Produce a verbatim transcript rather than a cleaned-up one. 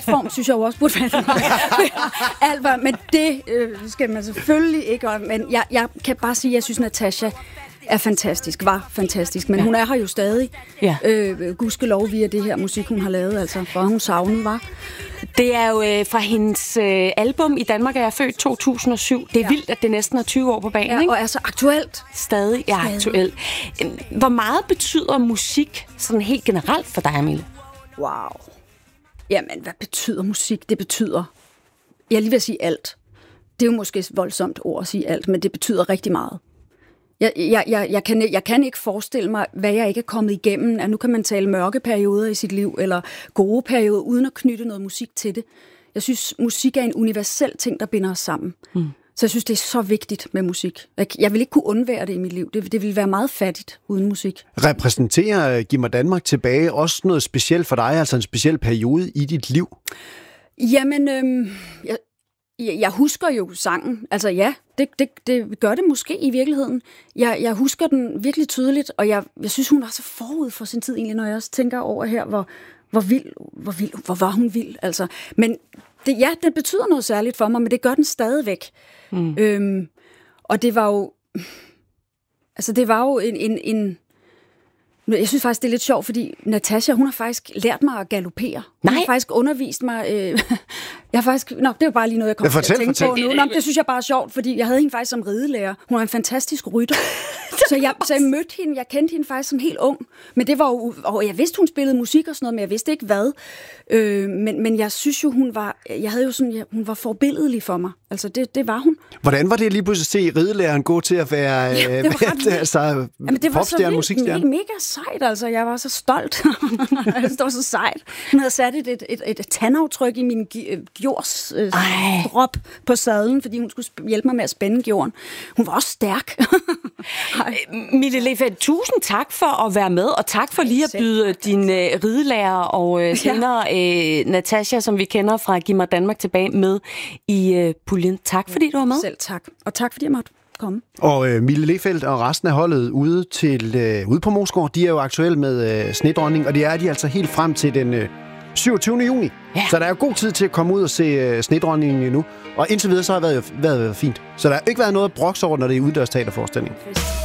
form, synes jeg jo også burde være alt var, men det øh, skal man selvfølgelig ikke. Men jeg, jeg kan bare sige, at jeg synes, Natasja er fantastisk, var fantastisk, men ja. Hun er her jo stadig. Ja. Øh, gudskelov via det her musik, hun har lavet, altså, hvor hun savnet var. Det er jo øh, fra hendes øh, album I Danmark er jeg født to tusind og syv. Det er ja. Vildt, at det næsten er tyve år på banen, ja, ikke? Og er så aktuelt. Stadig er ja, aktuelt. Hvor meget betyder musik sådan helt generelt for dig, Emilie? Wow. Jamen, hvad betyder musik? Det betyder, jeg lige vil sige alt. Det er jo måske et voldsomt ord at sige alt, men det betyder rigtig meget. Jeg, jeg, jeg, jeg, kan, jeg kan ikke forestille mig, hvad jeg ikke er kommet igennem. At nu kan man tale mørke perioder i sit liv, eller gode perioder, uden at knytte noget musik til det. Jeg synes, musik er en universel ting, der binder os sammen. Mm. Så jeg synes, det er så vigtigt med musik. Jeg, jeg vil ikke kunne undvære det i mit liv. Det, det ville være meget fattigt uden musik. Repræsenterer Giv mig Danmark tilbage også noget specielt for dig, altså en speciel periode i dit liv? Jamen, øhm, jeg, jeg husker jo sangen. Altså ja, det, det, det gør det måske i virkeligheden. Jeg, jeg husker den virkelig tydeligt, og jeg, jeg synes, hun var så forud for sin tid egentlig, når jeg også tænker over her, hvor, hvor vild, hvor vild, hvor var hun vild. Altså. Men det, ja, det betyder noget særligt for mig, men det gør den stadigvæk. Mm. Øhm, og det var jo, altså det var jo en, en, en jeg synes faktisk, det er lidt sjovt, fordi Natasja, hun har faktisk lært mig at galopere. Hun Nej. har faktisk undervist mig. Øh, jeg har faktisk, nå, det er jo bare lige noget, jeg kommer fortæl, til at tænke fortæl. på nu. Nå, det synes jeg bare er sjovt, fordi jeg havde hende faktisk som ridelærer. Hun var en fantastisk rytter. så, jeg, så jeg mødte hende, jeg kendte hende faktisk som helt ung. Men det var jo, og jeg vidste, hun spillede musik og sådan noget, men jeg vidste ikke hvad. Øh, men, men jeg synes jo, hun var, jeg havde jo sådan, jeg, hun var forbilledelig for mig. Altså, det, det var hun. Hvordan var det lige pludselig at se ridelæreren gå til at være ja, det var øh, altså, popstjerne, musikstjerne? Det var mega sejt, altså. Jeg var så stolt. Det var så sejt. Hun havde sat et, et, et, et tandaftryk i min jords øh, drop på sadlen, fordi hun skulle hjælpe mig med at spænde gjorden. Hun var også stærk. Mille Lehfeldt, tusind tak for at være med, og tak for lige at byde din øh, ridelærer og øh, senere øh, Natasja, som vi kender fra Giv mig Danmark tilbage, med i øh, puljen. Tak fordi du var med. Selv tak. Og tak fordi jeg måtte komme. Og øh, Mille Lehfeldt og resten af holdet ude, til, øh, ude på Moesgaard, de er jo aktuelle med øh, Snedronning, og det er de altså helt frem til den øh, syvogtyvende juni. Ja. Så der er jo god tid til at komme ud og se øh, Snedronningen nu. Og indtil videre så har det været, været fint. Så der har ikke været noget at brokse over, når det er uddørsteaterforestilling.